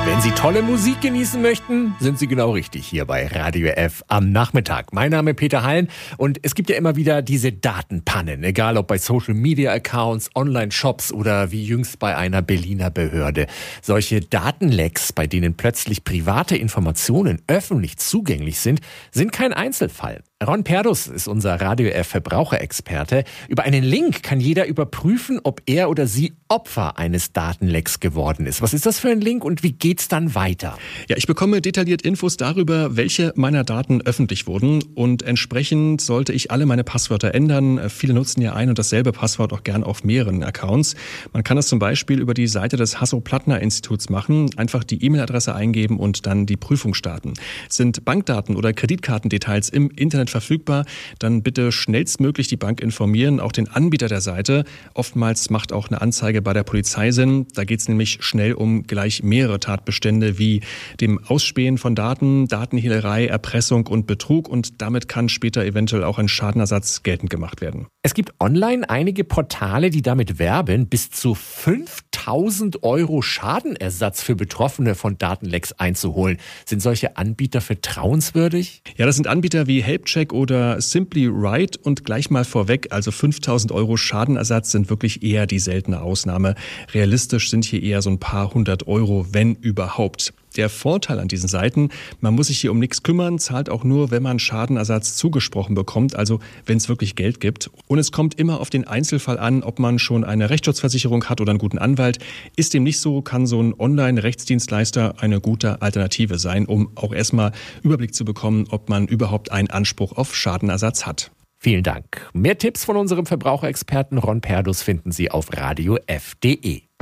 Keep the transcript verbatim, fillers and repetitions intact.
Wenn Sie tolle Musik genießen möchten, sind Sie genau richtig hier bei Radio F am Nachmittag. Mein Name ist Peter Hallen und es gibt ja immer wieder diese Datenpannen, egal ob bei Social-Media-Accounts, Online-Shops oder wie jüngst bei einer Berliner Behörde. Solche Datenlecks, bei denen plötzlich private Informationen öffentlich zugänglich sind, sind kein Einzelfall. Ron Perdus ist unser Radio F Verbraucherexperte. Über einen Link kann jeder überprüfen, ob er oder sie Opfer eines Datenlecks geworden ist. Was ist das für ein Link und wie geht's dann weiter? Ja, ich bekomme detailliert Infos darüber, welche meiner Daten öffentlich wurden und entsprechend sollte ich alle meine Passwörter ändern. Viele nutzen ja ein und dasselbe Passwort auch gern auf mehreren Accounts. Man kann das zum Beispiel über die Seite des Hasso-Plattner-Instituts machen, einfach die E-Mail-Adresse eingeben und dann die Prüfung starten. Sind Bankdaten oder Kreditkartendetails im Internet verfügbar, dann bitte schnellstmöglich die Bank informieren, auch den Anbieter der Seite. Oftmals macht auch eine Anzeige bei der Polizei Sinn. Da geht es nämlich schnell um gleich mehrere Tatbestände wie dem Ausspähen von Daten, Datenhehlerei, Erpressung und Betrug und damit kann später eventuell auch ein Schadenersatz geltend gemacht werden. Es gibt online einige Portale, die damit werben, bis zu fünftausend Euro Schadenersatz für Betroffene von Datenlecks einzuholen. Sind solche Anbieter vertrauenswürdig? Ja, das sind Anbieter wie Helpcheck oder Simply Right und gleich mal vorweg, also fünftausend Euro Schadenersatz sind wirklich eher die seltene Ausnahme. Realistisch sind hier eher so ein paar hundert Euro, wenn überhaupt. Der Vorteil an diesen Seiten, man muss sich hier um nichts kümmern, zahlt auch nur, wenn man Schadenersatz zugesprochen bekommt, also wenn es wirklich Geld gibt. Und es kommt immer auf den Einzelfall an, ob man schon eine Rechtsschutzversicherung hat oder einen guten Anwalt. Ist dem nicht so, kann so ein Online-Rechtsdienstleister eine gute Alternative sein, um auch erstmal Überblick zu bekommen, ob man überhaupt einen Anspruch auf Schadenersatz hat. Vielen Dank. Mehr Tipps von unserem Verbraucherexperten Ron Perdus finden Sie auf radio f punkt de.